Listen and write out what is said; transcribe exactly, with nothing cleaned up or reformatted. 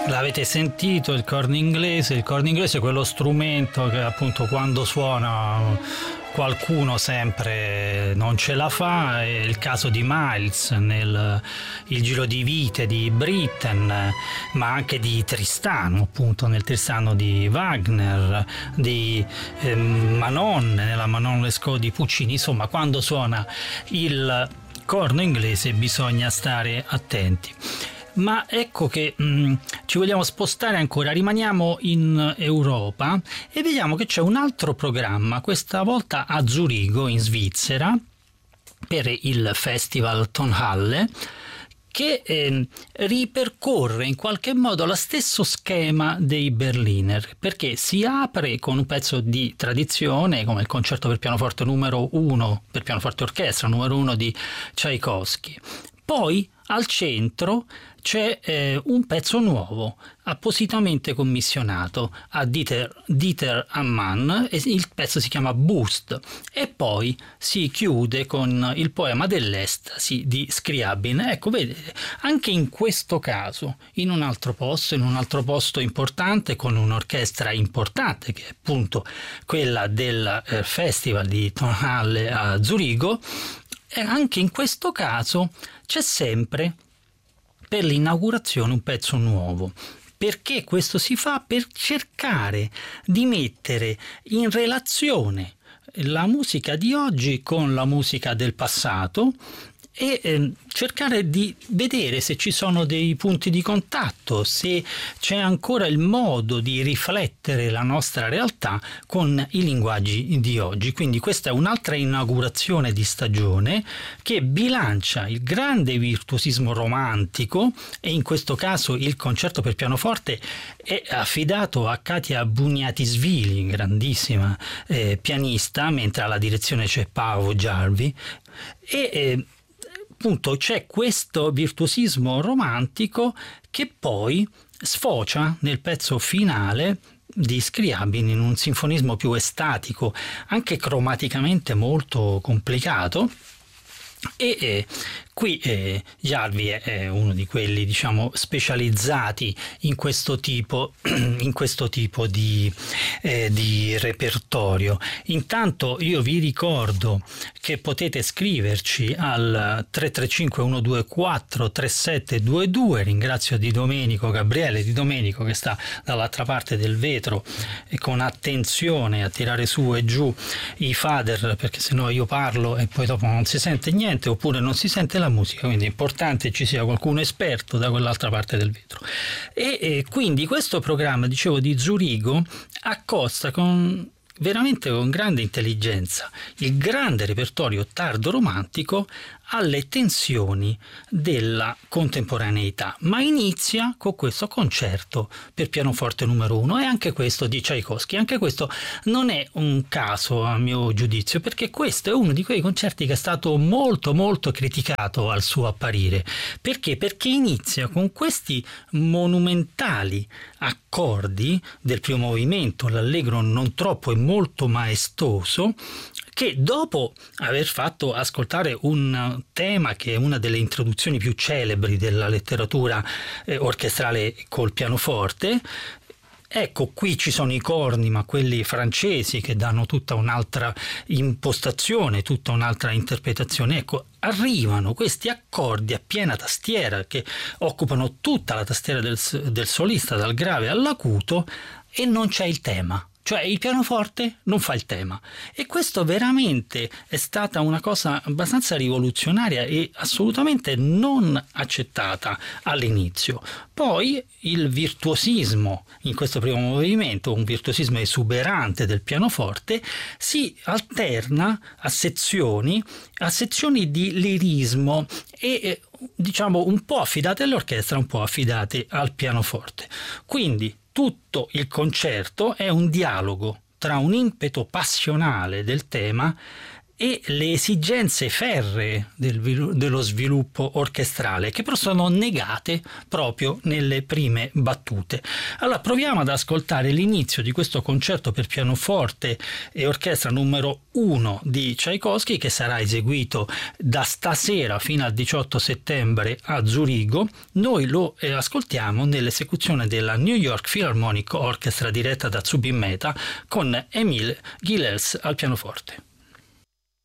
L'avete sentito, il corno inglese? Il corno inglese è quello strumento che appunto quando suona qualcuno sempre non ce la fa. È il caso di Miles nel Il giro di vite di Britten, ma anche di Tristano, appunto nel Tristano di Wagner, di eh, Manon, nella Manon Lescaut di Puccini. Insomma, quando suona il corno inglese bisogna stare attenti. Ma ecco che mh, ci vogliamo spostare ancora, rimaniamo in Europa e vediamo che c'è un altro programma, questa volta a Zurigo in Svizzera, per il Festival Tonhalle, che eh, ripercorre in qualche modo lo stesso schema dei Berliner, perché si apre con un pezzo di tradizione come il concerto per pianoforte numero uno, per pianoforte orchestra numero uno di Tchaikovsky. Poi al centro c'è eh, un pezzo nuovo, appositamente commissionato a Dieter, Dieter Ammann, e il pezzo si chiama Boost, e poi si chiude con il poema dell'estasi di Scriabin. Ecco, vedete, anche in questo caso, in un altro posto, in un altro posto importante, con un'orchestra importante, che è appunto quella del eh, Festival di Tonhalle a Zurigo, e anche in questo caso c'è sempre per l'inaugurazione un pezzo nuovo. Perché questo si fa? Per cercare di mettere in relazione la musica di oggi con la musica del passato e eh, cercare di vedere se ci sono dei punti di contatto, se c'è ancora il modo di riflettere la nostra realtà con i linguaggi di oggi. Quindi questa è un'altra inaugurazione di stagione che bilancia il grande virtuosismo romantico, e in questo caso il concerto per pianoforte è affidato a Katia Buniatisvili, grandissima eh, pianista, mentre alla direzione c'è Paavo Jarvi, e eh, appunto c'è questo virtuosismo romantico che poi sfocia nel pezzo finale di Scriabin in un sinfonismo più estatico, anche cromaticamente molto complicato. E eh, qui eh, Jarvi è, è uno di quelli, diciamo, specializzati in questo tipo in questo tipo di, eh, di repertorio. Intanto io vi ricordo che potete scriverci al tre tre cinque uno due quattro tre sette due due. Ringrazio Di Domenico, Gabriele Di Domenico, che sta dall'altra parte del vetro e con attenzione a tirare su e giù i fader, perché sennò io parlo e poi dopo non si sente niente, oppure non si sente la musica, quindi è importante ci sia qualcuno esperto da quell'altra parte del vetro. E, e quindi questo programma, dicevo, di Zurigo accosta con veramente con grande intelligenza il grande repertorio tardo romantico alle tensioni della contemporaneità, ma inizia con questo concerto per pianoforte numero uno, e anche questo di Tchaikovsky. Anche questo non è un caso a mio giudizio, perché questo è uno di quei concerti che è stato molto molto criticato al suo apparire. Perché? Perché inizia con questi monumentali accordi del primo movimento, l'allegro non troppo e molto maestoso, che dopo aver fatto ascoltare un tema che è una delle introduzioni più celebri della letteratura eh, orchestrale col pianoforte, ecco, qui ci sono i corni, ma quelli francesi, che danno tutta un'altra impostazione, tutta un'altra interpretazione. Ecco, arrivano questi accordi a piena tastiera che occupano tutta la tastiera del, del solista, dal grave all'acuto, e non c'è il tema. Cioè il pianoforte non fa il tema, e questo veramente è stata una cosa abbastanza rivoluzionaria e assolutamente non accettata all'inizio. Poi il virtuosismo in questo primo movimento, un virtuosismo esuberante del pianoforte, si alterna a sezioni, a sezioni di lirismo e diciamo un po' affidate all'orchestra, un po' affidate al pianoforte. Quindi tutto il concerto è un dialogo tra un impeto passionale del tema e le esigenze ferree del, dello sviluppo orchestrale, che però sono negate proprio nelle prime battute. Allora proviamo ad ascoltare l'inizio di questo concerto per pianoforte e orchestra numero uno di Tchaikovsky, che sarà eseguito da stasera fino al diciotto settembre a Zurigo. Noi lo eh, ascoltiamo nell'esecuzione della New York Philharmonic Orchestra diretta da Zubin Mehta con Emile Gilels al pianoforte.